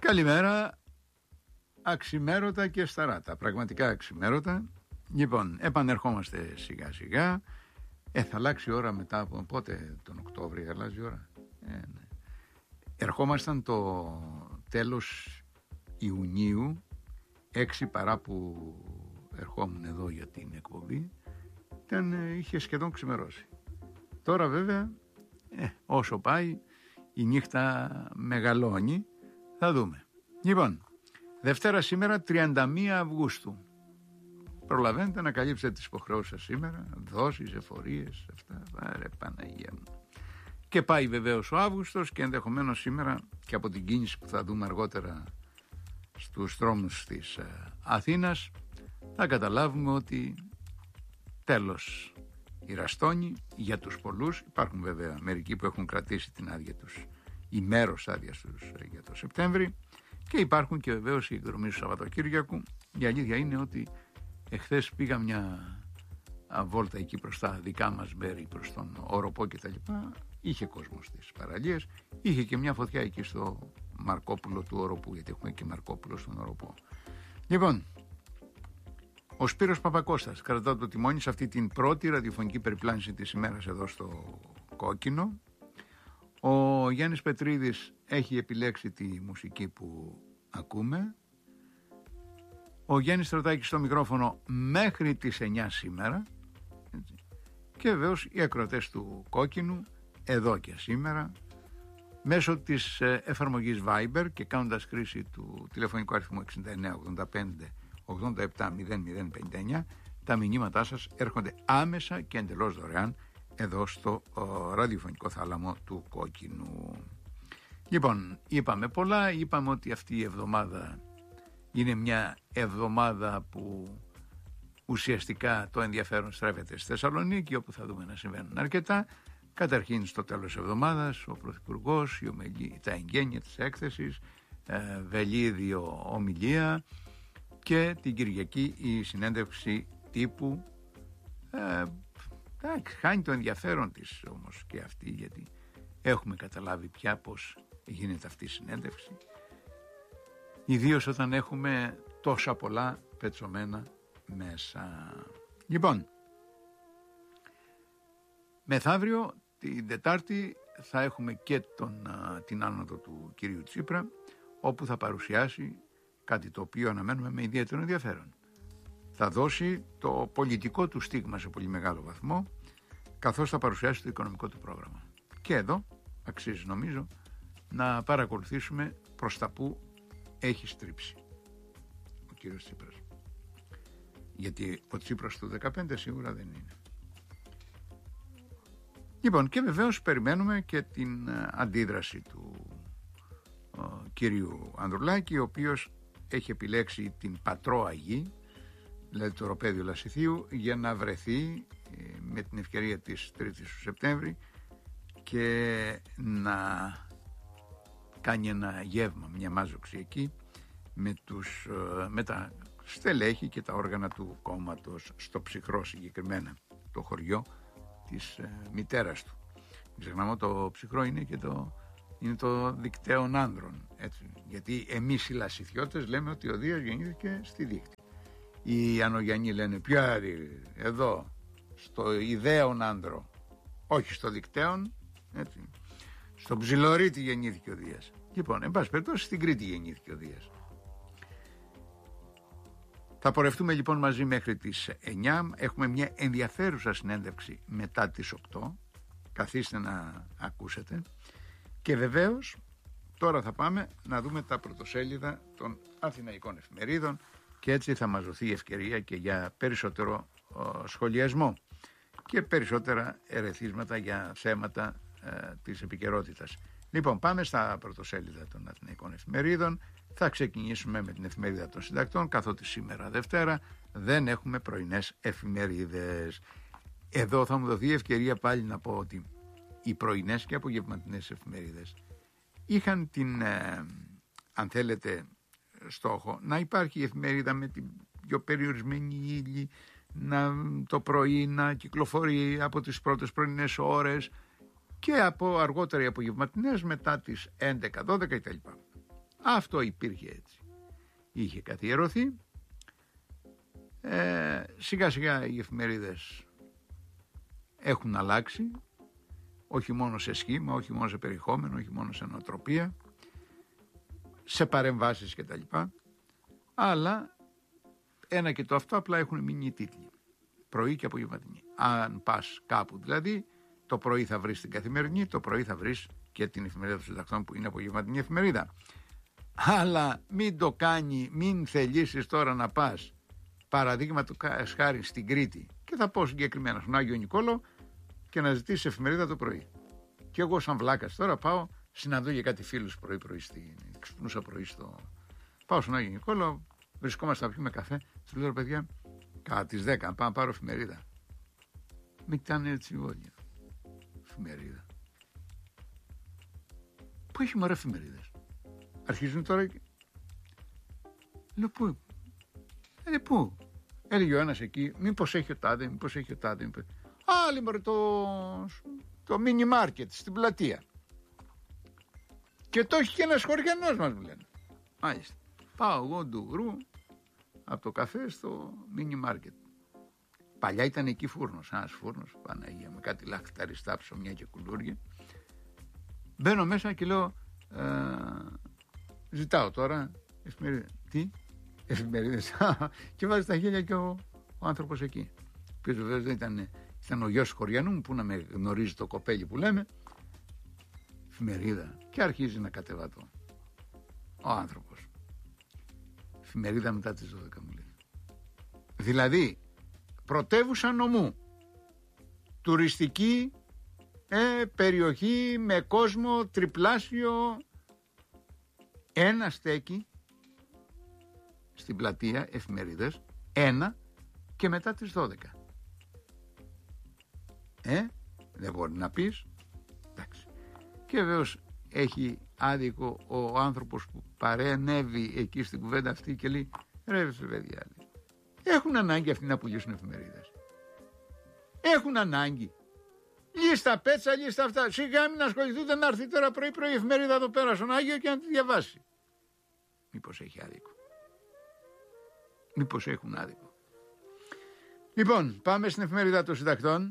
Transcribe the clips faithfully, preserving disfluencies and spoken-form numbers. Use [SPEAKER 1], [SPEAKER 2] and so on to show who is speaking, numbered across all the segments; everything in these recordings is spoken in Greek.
[SPEAKER 1] Καλημέρα, αξιμέρωτα και σταράτα, πραγματικά αξιμέρωτα. Λοιπόν, επανερχόμαστε σιγά σιγά. Ε, θα αλλάξει η ώρα μετά από πότε, τον Οκτώβριο αλλάζει η ώρα. Ε, ναι. Ερχόμασταν το τέλος Ιουνίου, έξι παρά που ερχόμουν εδώ για την εκπομπή, ήταν, είχε σχεδόν ξημερώσει. Τώρα βέβαια, ε, όσο πάει, η νύχτα μεγαλώνει, θα δούμε. Λοιπόν, Δευτέρα σήμερα, τριάντα μία Αυγούστου. Προλαβαίνετε να καλύψετε τις υποχρεώσεις σας σήμερα, δόσεις, εφορίες, αυτά, άρε Παναγία μου. Και πάει βεβαίως ο Αύγουστος και ενδεχομένως σήμερα και από την κίνηση που θα δούμε αργότερα στους δρόμους της Αθήνας θα καταλάβουμε ότι τέλος ηραστώνει για τους πολλούς. Υπάρχουν βέβαια μερικοί που έχουν κρατήσει την άδεια τους, η μέρος άδεια τους για το Σεπτέμβρη, και υπάρχουν και βεβαίως οι εκδρομές του Σαββατοκύριακου. Η αλήθεια είναι ότι εχθές πήγα μια βόλτα εκεί προς τα δικά μας μέρη, προς τον Οροπό και τα λοιπά. Είχε κόσμο στις παραλίες, είχε και μια φωτιά εκεί στο Μαρκόπουλο του Οροπού, γιατί έχουμε και Μαρκόπουλο στον Οροπό. Λοιπόν, ο Σπύρος Παπακώστας κρατά το τιμόνι σε αυτή την πρώτη ραδιοφωνική περιπλάνηση της ημέρας εδώ στο Κόκκινο. Ο Γιάννης Πετρίδης έχει επιλέξει τη μουσική που ακούμε. Ο Γιάννης Στρατάκης στο μικρόφωνο μέχρι τις εννιά σήμερα. Έτσι. Και βεβαίως οι ακροατές του Κόκκινου εδώ και σήμερα μέσω της εφαρμογής Viber και κάνοντας χρήση του τηλεφωνικού αριθμού εξήντα εννέα ογδόντα πέντε ογδόντα επτά μηδέν μηδέν πενήντα εννιά, τα μηνύματά σας έρχονται άμεσα και εντελώς δωρεάν εδώ στο ο, ραδιοφωνικό θάλαμο του Κόκκινου. Λοιπόν, είπαμε πολλά, είπαμε ότι αυτή η εβδομάδα είναι μια εβδομάδα που ουσιαστικά το ενδιαφέρον στρέφεται στη Θεσσαλονίκη, όπου θα δούμε να συμβαίνουν αρκετά. Καταρχήν στο τέλος της εβδομάδας ο Πρωθυπουργός, η ομιλία, τα εγγένεια της έκθεσης, ε, Βελίδιο ομιλία, και την Κυριακή η συνέντευξη τύπου. Ε, χάνει το ενδιαφέρον της όμως και αυτή, γιατί έχουμε καταλάβει πια πως γίνεται αυτή η συνέντευξη, ιδίως όταν έχουμε τόσα πολλά πετσωμένα μέσα. Λοιπόν, μεθαύριο την Τετάρτη θα έχουμε και τον, την άνοδο του κυρίου Τσίπρα, όπου θα παρουσιάσει κάτι το οποίο αναμένουμε με ιδιαίτερο ενδιαφέρον. Θα δώσει το πολιτικό του στίγμα σε πολύ μεγάλο βαθμό, καθώς θα παρουσιάσει το οικονομικό του πρόγραμμα. Και εδώ αξίζει νομίζω να παρακολουθήσουμε προς τα που έχει στρίψει ο κύριος Τσίπρας. Γιατί ο Τσίπρας του δεκαπέντε σίγουρα δεν είναι. Λοιπόν, και βεβαίως περιμένουμε και την αντίδραση του ο, κύριου Ανδρουλάκη, ο οποίος έχει επιλέξει την πατρόα γη, δηλαδή το οροπέδιο Λασιθίου, για να βρεθεί ε, με την ευκαιρία της τρίτης του Σεπτέμβρη και να κάνει ένα γεύμα, μια μάζοξη εκεί με, τους, ε, με τα στελέχη και τα όργανα του κόμματος στο Ψυχρό, συγκεκριμένα το χωριό της ε, μητέρας του. Μην ξεχνάμε, το Ψυχρό είναι και το, είναι το δικταίον άνδρων, έτσι, γιατί εμείς οι Λασιθιώτες λέμε ότι ο Δίας γεννήθηκε στη Δίχτη. Οι Ανογιανοί λένε ποια, εδώ στο ιδέον άνδρο, όχι στο δικταίον, έτσι. Στο Ψιλορίτη γεννήθηκε ο Δίας. Λοιπόν, εν πάση περιπτώσει στην Κρήτη γεννήθηκε ο Δίας. Θα πορευτούμε λοιπόν μαζί μέχρι τις εννιά. Έχουμε μια ενδιαφέρουσα συνέντευξη μετά τις οκτώ. Καθίστε να ακούσετε. Και βεβαίως τώρα θα πάμε να δούμε τα πρωτοσέλιδα των αθηναϊκών εφημερίδων, και έτσι θα μας δοθεί η ευκαιρία και για περισσότερο ο, σχολιασμό και περισσότερα ερεθίσματα για θέματα ε, της επικαιρότητας. Λοιπόν, πάμε στα πρωτοσέλιδα των αθηναϊκών εφημερίδων. Θα ξεκινήσουμε με την εφημερίδα των συντακτών, καθότι σήμερα Δευτέρα δεν έχουμε πρωινές εφημερίδες. Εδώ θα μου δοθεί η ευκαιρία πάλι να πω ότι οι πρωινές και απογευματινές εφημερίδες είχαν την, ε, αν θέλετε, στόχο να υπάρχει η εφημερίδα με την πιο περιορισμένη ύλη, να, το πρωί να κυκλοφορεί από τις πρώτες πρωινές ώρες και από αργότερα οι απογευματινές μετά τις έντεκα δώδεκα κτλ. Αυτό υπήρχε έτσι. Είχε καθιερωθεί. Ε, σιγά σιγά οι εφημερίδες έχουν αλλάξει, όχι μόνο σε σχήμα, όχι μόνο σε περιεχόμενο, όχι μόνο σε νοοτροπία, σε παρεμβάσεις κτλ. Αλλά ένα και το αυτό απλά έχουν μείνει οι τίτλοι. Πρωί και απογευματινή. Αν πας κάπου δηλαδή, το πρωί θα βρεις την Καθημερινή, το πρωί θα βρεις και την εφημερίδα των συντακτών που είναι απογευματινή εφημερίδα. Αλλά μην το κάνει, μην θελήσεις τώρα να πας, παραδείγματο χάρη στην Κρήτη, και θα πω συγκεκριμένα στον Άγιο Νικόλαο, και να ζητήσεις εφημερίδα το πρωί. Και εγώ σαν βλάκας τώρα πάω, συναντώ για κάτι φίλους πρωί-πρωί, ξυπνούσα πρωί στο... Πάω στον Άγιο Νικόλαο, βρισκόμαστε να πιούμε καφέ, του λέω παιδιά, κατά τις δέκα πάω να πάρω εφημερίδα. Με κοιτάνε έτσι όλοι. Εφημερίδα. Πού έχει μωρέ εφημερίδες? Αρχίζουν τώρα και... Λέω πού? Ε, πού? Έλεγε ο ένας εκεί, μήπως έχει ο τάδε, μήπως έχει ο τάδε. Μήπως... Άλλη μωρέ το, το μίνι μάρκετ στην πλατεία. Και το έχει και ένας χωριανός μας, μου λένε. Μάλιστα. Πάω εγώ ντουγρού από το καφέ στο μίνι μάρκετ. Παλιά ήταν εκεί φούρνος, ένας φούρνος, Παναγία, με κάτι λαχταριστά ψωμιά και κουλούρια. Μπαίνω μέσα και λέω, ε, ζητάω τώρα εφημερίδα. Τι? Εφημερίδες. Και βάζει τα χέρια και ο, ο άνθρωπος εκεί. Ο οποίος βεβαίως δεν ήταν, ήταν ο γιος χωριανού μου, που να με γνωρίζει το κοπέλι που λέμε. Εφημερίδα. Και αρχίζει να κατεβατώ. Ο άνθρωπος. Εφημερίδα μετά τις δώδεκα μου λέει. Δηλαδή, πρωτεύουσα νομού, τουριστική ε, περιοχή με κόσμο τριπλάσιο, ένα στέκει στην πλατεία εφημερίδες, ένα και μετά τις δώδεκα. Ε, δεν μπορεί να πεις. Εντάξει. Και βεβαίως έχει άδικο ο άνθρωπος που παρενέβη εκεί στην κουβέντα αυτή και λέει, ρε παιδιά, έχουν ανάγκη αυτοί να πουλήσουν εφημερίδες? Έχουν ανάγκη? Λίστα πέτσα, λίστα αυτά. Σιγά μην ασχοληθούνται, να έρθει τώρα πρωί-πρωί η εφημερίδα εδώ πέρα στον Άγιο και να τη διαβάσει. Μήπως έχει άδικο? Μήπως έχουν άδικο? Λοιπόν, πάμε στην εφημερίδα των συντακτών.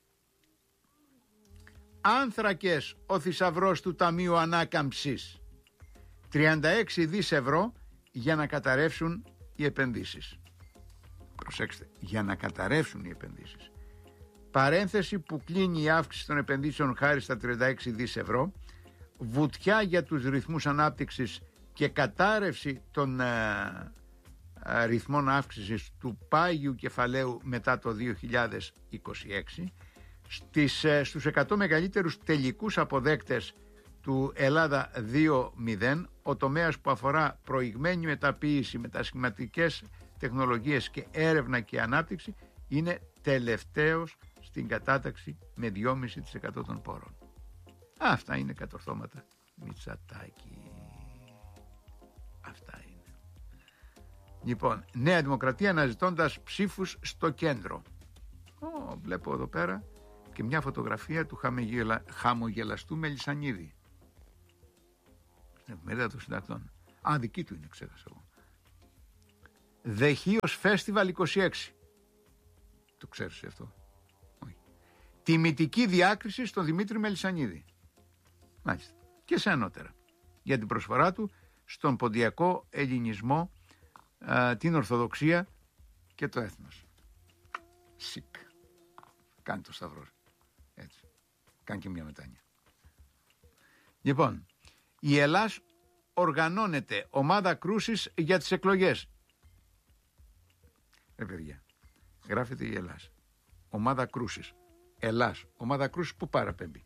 [SPEAKER 1] Άνθρακες, ο θησαυρός του Ταμείου Ανάκαμψης. τριάντα έξι δισεκατομμύρια ευρώ για να καταρρεύσουν οι επενδύσεις. Προσέξτε, για να καταρρεύσουν οι επενδύσεις. Παρένθεση που κλείνει η αύξηση των επενδύσεων χάρη στα τριάντα έξι δισεκατομμύρια ευρώ. Βουτιά για τους ρυθμούς ανάπτυξης και κατάρρευση των ε, ε, ρυθμών αύξησης του πάγιου κεφαλαίου μετά το δύο χιλιάδες είκοσι έξι. Στις, ε, στους εκατό μεγαλύτερους τελικούς αποδέκτες του Ελλάδα δύο μηδέν, ο τομέας που αφορά προηγμένη μεταποίηση, μετασχηματικές τεχνολογίες και έρευνα και ανάπτυξη είναι τελευταίος στην κατάταξη με δυόμισι τοις εκατό των πόρων. Αυτά είναι κατορθώματα Μητσοτάκη. Αυτά είναι. Λοιπόν, Νέα Δημοκρατία αναζητώντας ψήφους στο κέντρο. Ω, βλέπω εδώ πέρα και μια φωτογραφία του χαμογελα... χαμογελαστού Μελισσανίδη. Στην εφημερίδα των συντακτών. Α, δική του είναι, ξέχασα εγώ. Δεχείος Φέστιβαλ είκοσι έξι. Το ξέρεις αυτό? Όχι. Τιμητική διάκριση στον Δημήτρη Μελισσανίδη. Μάλιστα. Και σε ανώτερα. Για την προσφορά του στον ποντιακό ελληνισμό, α, την Ορθοδοξία και το έθνος. Σικ. Κάνει το σταυρό. Έτσι. Κάνει και μια μετάνοια. Λοιπόν, η Ελλάς οργανώνεται ομάδα κρούσης για τις εκλογές. Ρε παιδιά, γράφεται η Ελλάς. Ομάδα κρούσης. Ελλάς. Ομάδα κρούσης που παραπέμπει.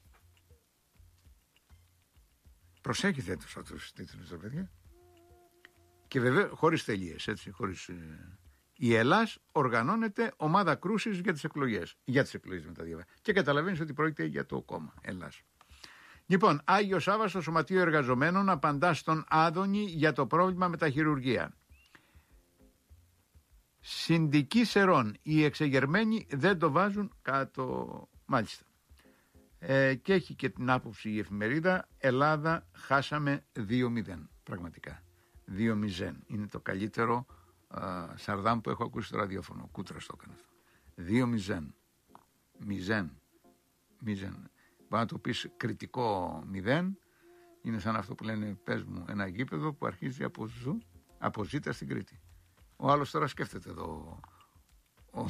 [SPEAKER 1] Προσέχετε τους αυτούς τίτλους, ρε παιδιά. Και βέβαια χωρίς τελείες, έτσι, χωρίς... Η Ελλάς οργανώνεται ομάδα κρούσης για τις εκλογές. Για τις εκλογές με τα διαβά. Και καταλαβαίνεις ότι πρόκειται για το κόμμα Ελλάς. Λοιπόν, Άγιο Σάββα στο Σωματείο Εργαζομένων απαντά στον Άδωνη για το πρόβλημα με τα χειρουργεία. Συνδική Σερών. Οι εξεγερμένοι δεν το βάζουν κάτω. Μάλιστα. Ε, και έχει και την άποψη η εφημερίδα. Ελλάδα χάσαμε δύο μηδέν. Πραγματικά. δύο μηδέν. Είναι το καλύτερο α, Σαρδάμ που έχω ακούσει στο ραδιόφωνο. Κούτρας το έκανε αυτό. δύο μηδέν. Μηδέν. Μηδέν. Μπορεί να το πεις κριτικό μηδέν. Είναι σαν αυτό που λένε, πες μου ένα γήπεδο που αρχίζει από ζου, από ζήτα στην Κρήτη. Ο άλλος τώρα σκέφτεται εδώ. Ο, ο,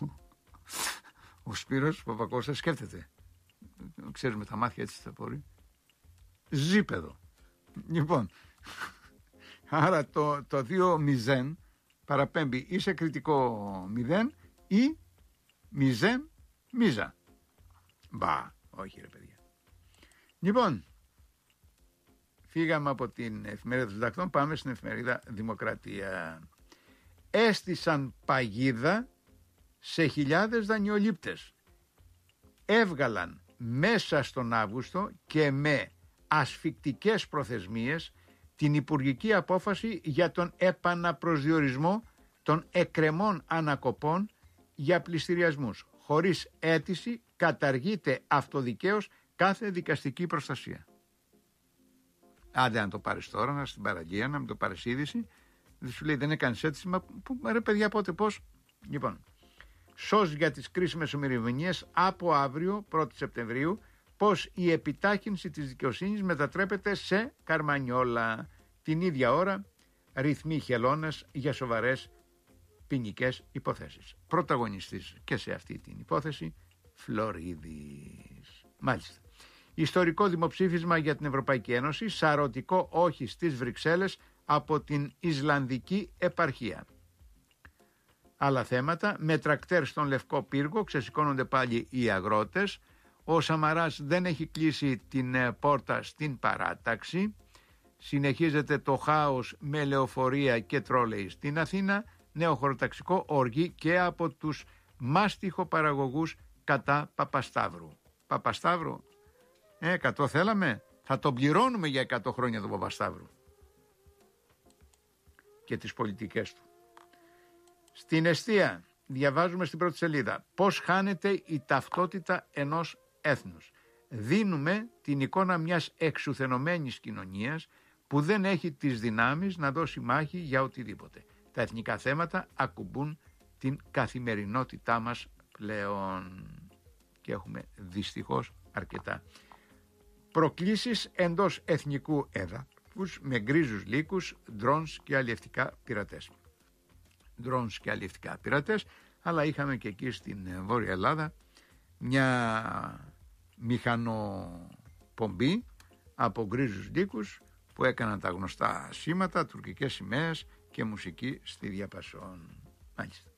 [SPEAKER 1] ο Σπύρος Παπακώστας σκέφτεται. Ξέρουμε τα μάτια έτσι θα μπορεί. Ζήπεδο. Λοιπόν, άρα το, το δύο μηδέν παραπέμπει ή σε κριτικό μηδέν ή μηδέν μίζα. Μπα, όχι ρε παιδιά. Λοιπόν, φύγαμε από την εφημερίδα των συντακτών, πάμε στην εφημερίδα Δημοκρατία. Έστησαν παγίδα σε χιλιάδες δανειολήπτες. Έβγαλαν μέσα στον Αύγουστο και με ασφικτικές προθεσμίες την υπουργική απόφαση για τον επαναπροσδιορισμό των εκκρεμών ανακοπών για πληστηριασμούς. Χωρίς αίτηση καταργείται αυτοδικαίως κάθε δικαστική προστασία. Άντε να το πάρεις τώρα, να στην παραγγεία, να μην το πάρεις είδηση. Δεν σου λέει δεν έκανες αίτηση, μα ρε παιδιά πότε πώς. Λοιπόν, σώζει για τις κρίσιμες ημερομηνίες από αύριο πρώτη Σεπτεμβρίου πως η επιτάχυνση της δικαιοσύνης μετατρέπεται σε καρμανιόλα. Την ίδια ώρα ρυθμεί χελώνας για σοβαρές ποινικές υποθέσεις. Πρωταγωνιστής και σε αυτή την υπόθεση Φλωρίδης. Μάλιστα. Ιστορικό δημοψήφισμα για την Ευρωπαϊκή Ένωση, σαρωτικό όχι στις Βρυξέλλες από την Ισλανδική επαρχία. Άλλα θέματα, με τρακτέρ στον Λευκό Πύργο ξεσηκώνονται πάλι οι αγρότες. Ο Σαμαράς δεν έχει κλείσει την πόρτα στην παράταξη. Συνεχίζεται το χάος με λεωφορεία και τρόλεϊ στην Αθήνα. Νέο χωροταξικό οργή και από τους μάστιχοπαραγωγούς κατά Παπασταύρου. Παπασταύρου, ε, εκατό θέλαμε, θα τον πληρώνουμε για εκατό χρόνια τον Παπασταύρου. Και τις πολιτικές του. Στην εστία διαβάζουμε στην πρώτη σελίδα πώς χάνεται η ταυτότητα ενός έθνους. Δίνουμε την εικόνα μιας εξουθενωμένης κοινωνίας που δεν έχει τις δυνάμεις να δώσει μάχη για οτιδήποτε. Τα εθνικά θέματα ακουμπούν την καθημερινότητά μας πλέον και έχουμε δυστυχώς αρκετά. Προκλήσεις εντός εθνικού έδαφους με γκρίζους λύκους, ντρόνς και αλλιευτικά πειρατές. Ντρόνς και αλλιευτικά πειρατές, αλλά είχαμε και εκεί στην Βόρεια Ελλάδα μια μηχανοπομπή από γκρίζους λύκους που έκαναν τα γνωστά σήματα, τουρκικές σημαίες και μουσική στη διαπασόν. Μάλιστα.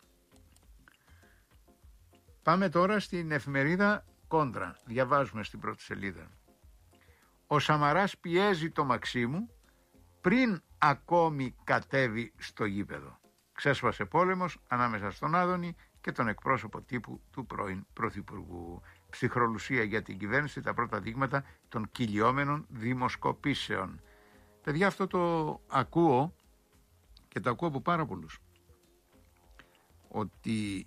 [SPEAKER 1] Πάμε τώρα στην εφημερίδα Κόντρα. Διαβάζουμε στην πρώτη σελίδα. Ο Σαμαράς πιέζει το Μαξίμου πριν ακόμη κατέβει στο γήπεδο. Ξέσπασε πόλεμος ανάμεσα στον Άδωνη και τον εκπρόσωπο τύπου του πρώην Πρωθυπουργού. Ψυχρολουσία για την κυβέρνηση, τα πρώτα δείγματα των κυλιόμενων δημοσκοπήσεων. Παιδιά, αυτό το ακούω και το ακούω από πάρα πολλούς. Ότι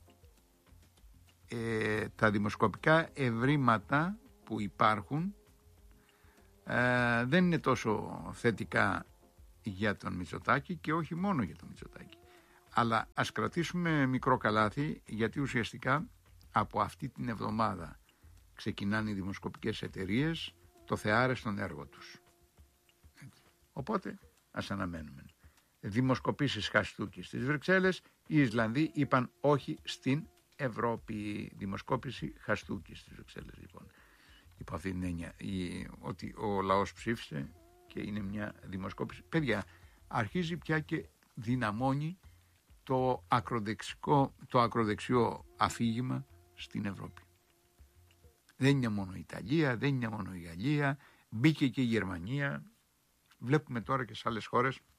[SPEAKER 1] ε, τα δημοσκοπικά ευρήματα που υπάρχουν ε, δεν είναι τόσο θετικά για τον Μητσοτάκη και όχι μόνο για τον Μητσοτάκη. Αλλά ας κρατήσουμε μικρό καλάθι, γιατί ουσιαστικά από αυτή την εβδομάδα ξεκινάνε οι δημοσκοπικές εταιρείες το θεάρεστον έργο τους. Οπότε ας αναμένουμε. Δημοσκοπήσεις χαστούκι στις Βρυξέλλες, οι Ισλανδοί είπαν όχι στην Ευρώπη. Δημοσκόπηση χαστούκι στις Βρυξέλλες λοιπόν. Υπό αυτή την έννοια η, ότι ο λαός ψήφισε και είναι μια δημοσκόπηση. Παιδιά, αρχίζει πια και δυναμώνει το ακροδεξικό, το ακροδεξιό αφήγημα στην Ευρώπη. Δεν είναι μόνο η Ιταλία, δεν είναι μόνο η Γαλλία, μπήκε και η Γερμανία. Βλέπουμε τώρα και σε άλλες χώρες